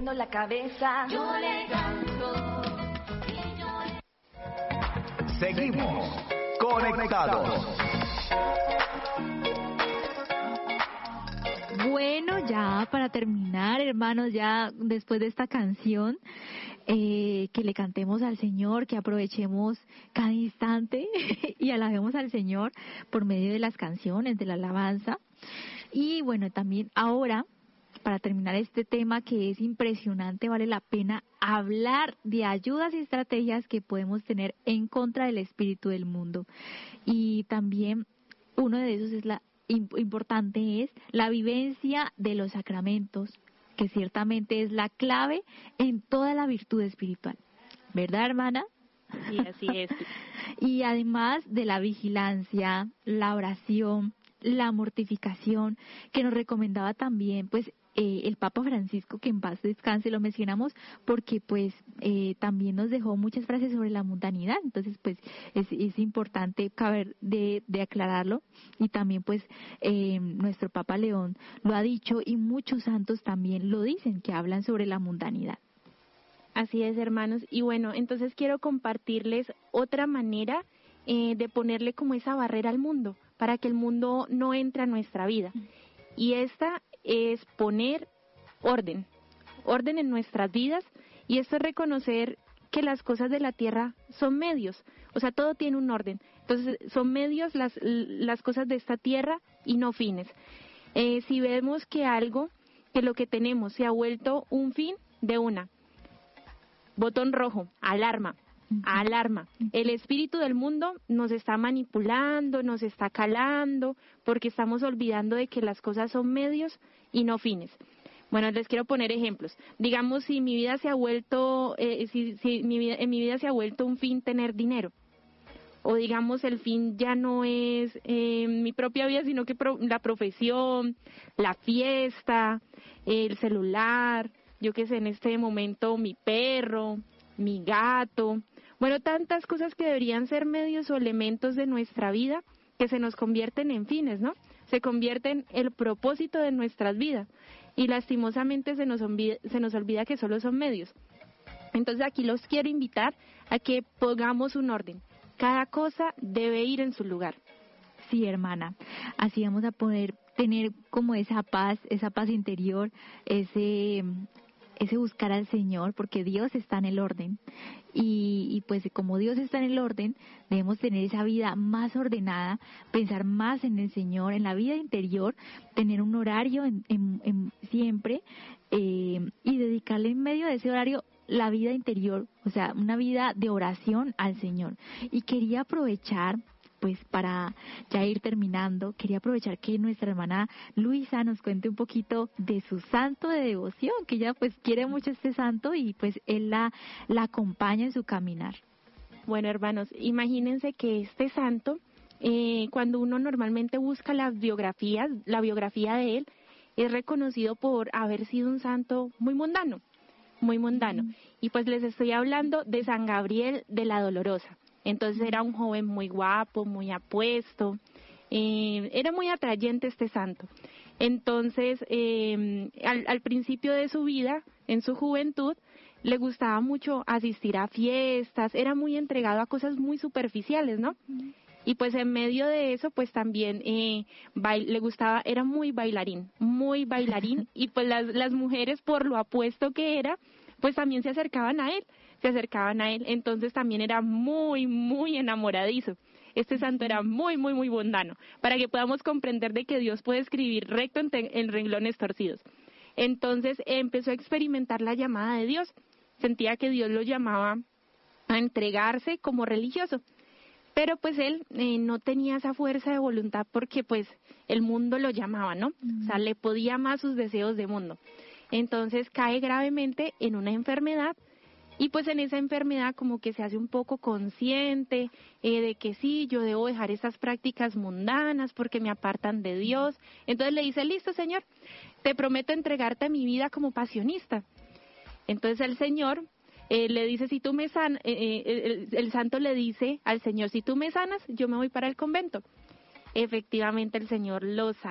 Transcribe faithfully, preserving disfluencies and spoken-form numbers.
moviendo la cabeza. Yo le canto. Y yo le... Seguimos conectados. Bueno, ya para terminar, hermanos, ya después de esta canción, eh, que le cantemos al Señor, que aprovechemos cada instante y alabemos al Señor por medio de las canciones, de la alabanza. Y bueno, también ahora, para terminar este tema que es impresionante, vale la pena hablar de ayudas y estrategias que podemos tener en contra del espíritu del mundo. Y también uno de esos es la importante es la vivencia de los sacramentos, que ciertamente es la clave en toda la virtud espiritual. ¿Verdad, hermana? Sí, así es. Y además de la vigilancia, la oración, la mortificación, que nos recomendaba también, pues, eh, el Papa Francisco, que en paz descanse, lo mencionamos porque, pues, eh, también nos dejó muchas frases sobre la mundanidad. Entonces, pues, es, es importante caber de, de aclararlo. Y también, pues, eh, nuestro Papa León lo ha dicho y muchos santos también lo dicen, que hablan sobre la mundanidad. Así es, hermanos. Y bueno, entonces quiero compartirles otra manera eh, de ponerle como esa barrera al mundo, para que el mundo no entre a nuestra vida. Y esta es poner orden, orden en nuestras vidas, y esto es reconocer que las cosas de la tierra son medios, o sea, todo tiene un orden. Entonces, son medios las, las cosas de esta tierra y no fines. Eh, si vemos que algo, que lo que tenemos se ha vuelto un fin, de una, botón rojo, alarma. Alarma. El espíritu del mundo nos está manipulando, nos está calando, porque estamos olvidando de que las cosas son medios y no fines. Bueno, les quiero poner ejemplos. Digamos, si mi vida se ha vuelto, eh, si, si mi vida, en mi vida se ha vuelto un fin tener dinero, o digamos el fin ya no es eh, mi propia vida, sino que pro, la profesión, la fiesta, el celular, yo qué sé, en este momento mi perro, mi gato, bueno, tantas cosas que deberían ser medios o elementos de nuestra vida que se nos convierten en fines, ¿no? Se convierten en el propósito de nuestras vidas y lastimosamente se nos olvida, se nos olvida que solo son medios. Entonces aquí los quiero invitar a que pongamos un orden. Cada cosa debe ir en su lugar. Sí, hermana, así vamos a poder tener como esa paz, esa paz interior, ese... ese buscar al Señor, porque Dios está en el orden, y, y pues como Dios está en el orden, debemos tener esa vida más ordenada, pensar más en el Señor, en la vida interior, tener un horario en, en, en siempre, eh, y dedicarle en medio de ese horario la vida interior, o sea, una vida de oración al Señor. Y quería aprovechar, pues para ya ir terminando, quería aprovechar que nuestra hermana Luisa nos cuente un poquito de su santo de devoción, que ella pues quiere mucho este santo y pues él la, la acompaña en su caminar. Bueno, hermanos, imagínense que este santo, eh, cuando uno normalmente busca las biografías, la biografía de él, es reconocido por haber sido un santo muy mundano, muy mundano. Mm. Y pues les estoy hablando de San Gabriel de la Dolorosa. Entonces era un joven muy guapo, muy apuesto, eh, era muy atrayente este santo. Entonces, eh, al, al principio de su vida, en su juventud, le gustaba mucho asistir a fiestas, era muy entregado a cosas muy superficiales, ¿no? Uh-huh. Y pues en medio de eso, pues también eh, bail, le gustaba, era muy bailarín, muy bailarín, y pues las, las mujeres, por lo apuesto que era, pues también se acercaban a él. se acercaban a él, entonces también era muy, muy enamoradizo. Este santo era muy, muy, muy mundano, para que podamos comprender de que Dios puede escribir recto en, te- en renglones torcidos. Entonces empezó a experimentar la llamada de Dios, sentía que Dios lo llamaba a entregarse como religioso, pero pues él eh, no tenía esa fuerza de voluntad porque pues el mundo lo llamaba, ¿no? Mm. O sea, le podía más sus deseos de mundo. Entonces cae gravemente en una enfermedad. Y pues en esa enfermedad como que se hace un poco consciente eh, de que sí, yo debo dejar esas prácticas mundanas porque me apartan de Dios. Entonces le dice, listo, Señor, te prometo entregarte a mi vida como pasionista. Entonces el Señor eh, le dice, si tú me sanas, eh, eh, el, el santo le dice al Señor, si tú me sanas, yo me voy para el convento. Efectivamente el Señor lo sana.